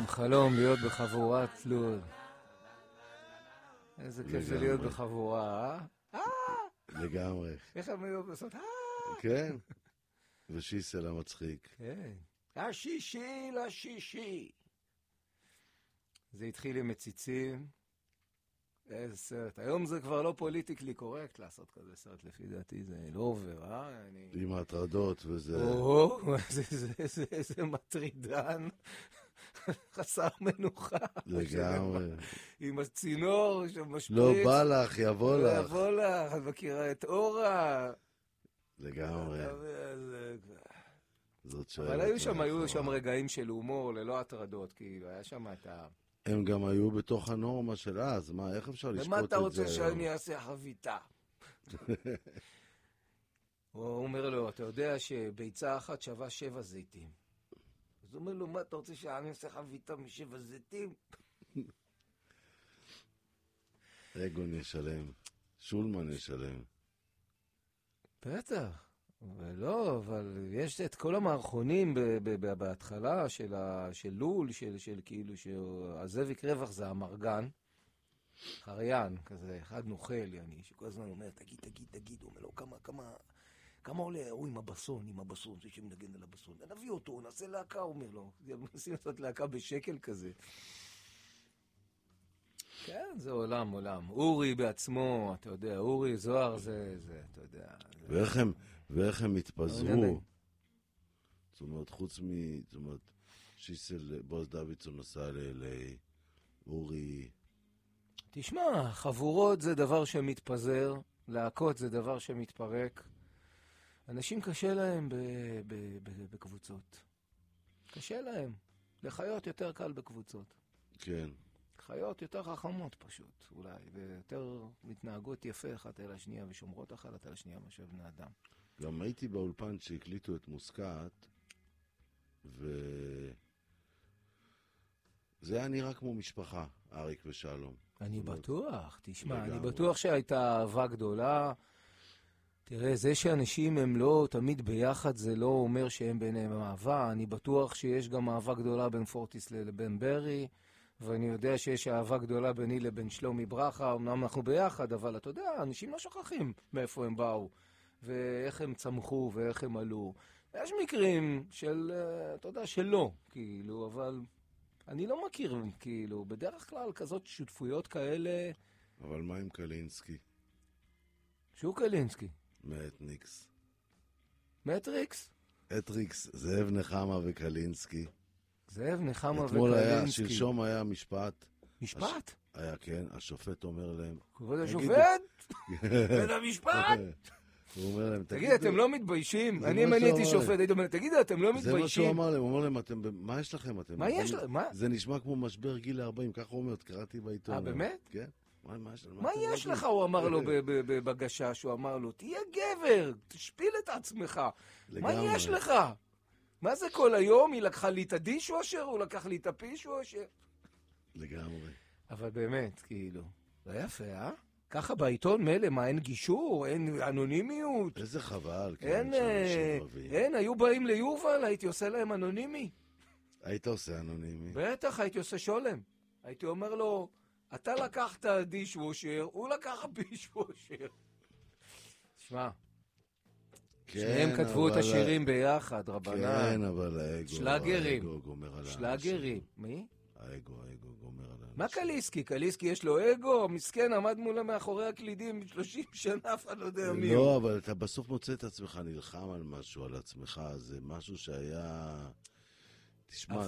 חלום להיות בחבורת לוד. איזה כיף זה להיות בחבורה, אה? לגמרי. איך הם היו לעשות? כן. ושיסל המצחיק. כן. השישי לשישי. זה התחיל עם מציצים. איזה סרט. היום זה כבר לא פוליטיקלי קורקט לעשות כזה סרט, לפי דעתי זה לא עובר, אה? עם ההטרדות וזה... איזה מטרידן. חסר מנוחה. לגמרי. עם הצינור שמשפריץ. לא בא לך, יבוא לך. יבוא לך, את מכירה את אורה. לגמרי. זאת שואלת. אבל היו שם רגעים של הומור ללא הטרדות, כאילו, היה שם את ה... הם גם היו בתוך הנורמה של אז, מה, איך אפשר לשפוט את זה? ומה אתה רוצה שאני אעשה חביתה? הוא אומר לו, אתה יודע שביצה אחת שווה 7 זיתים. אז הוא אומר לו, מה אתה רוצה שאני אעשה חביתה מ7 זיתים? אגון ישלם, שולמן ישלם. בטח. ולא, אבל יש את כל המערכונים בהתחלה של לול, של כאילו, שהזאביק רווח זה המרגן, חריין, כזה, אחד נוכל, שכל הזמן אומר, תגיד, הוא אומר לו, כמה עולה הוא עם הבסון, זה שמנגן על הבסון, נביא אותו, נעשה להקה, הוא אומר לו, נשים לעשות להקה בשקל כזה. כן, זה עולם. אורי בעצמו, אתה יודע, אורי זוהר זה, אתה יודע. ואיך הם התפזרו. זאת אומרת, שיסל, בוס דוידסון נסע ל-LA, אורי... תשמע, חבורות זה דבר שמתפזר, להקות זה דבר שמתפרק. אנשים קשה להם בקבוצות. קשה להם. לחיות יותר קל בקבוצות. כן. חיות יותר חכמות פשוט, אולי, ויותר מתנהגות יפה אחת אל השנייה ושומרות אחת אל השנייה מאשר בני אדם. גם הייתי באולפן שהקליטו את מוסקת, וזה היה נראה כמו משפחה, אריק ושלום. אני בטוח, תשמע, אני בטוח שהייתה אהבה גדולה. תראה, זה שאנשים הם לא תמיד ביחד, זה לא אומר שהם ביניהם אהבה. אני בטוח שיש גם אהבה גדולה בין פורטיס לבין ברי, ואני יודע שיש אהבה גדולה ביני לבין שלומי ברכה. אמנם אנחנו ביחד, אבל אתה יודע, אנשים לא שוכחים מאיפה הם באו, ואיך הם צמחו, ואיך הם עלו. יש מקרים של, אתה יודע, שלא, כאילו, אבל אני לא מכיר, כאילו, בדרך כלל כזאת שותפויות כאלה. אבל מה עם קלינסקי? שהוא קלינסקי? מאטניקס. מטריקס? אטריקס, זאב נחמה וקלינסקי. זאב נחמה וקלינסקי. אתמול היה, שלשום היה משפט. משפט? היה, כן, השופט אומר להם. כבוד השופט? בית המשפט? הוא אומר להם, תגיד, אתם לא מתביישים? אני מניתי שופט, הייתי אומר, תגיד, אתם לא מתביישים? זה מה שהוא אמר להם, הוא אומר להם, מה יש לכם? מה יש לכם? זה נשמע כמו משבר גיל 40, ככה הוא אומר, קראתי בעיתון. באמת? כן. מה יש לך, הוא אמר לו בגשש, הוא אמר לו, תהיה גבר, תשפיל את עצמך. מה יש לך? מה זה כל היום? היא לקחה לי את הדישוושר, הוא לקח לי את הפישוושר. לגמרי. אבל באמת, כאילו, לא יפה, אה? ככה בעיתון מלא, מה, אין גישור, אין אנונימיות. איזה חבל, כן, אין, היו באים ליובל, הייתי עושה להם אנונימי. היית עושה אנונימי? בטח, הייתי עושה שולם. הייתי אומר לו, אתה לקחת דישוושר, הוא לקח פישוושר. תשמע, שניהם כתבו את השירים ביחד, רבנן. כן, אבל האגו גומר על האנשים. שלאגרים. מי? האגו גומר על האנשים. מה קליסקי? קליסקי יש לו אגו? מסכן, עמד מולה מאחורי הקלידים 30 שנה, אף אחד לא יודע מי הוא. לא, אבל אתה בסוף מוצא את עצמך נלחם על משהו, על עצמך, זה משהו שהיה... תשמע,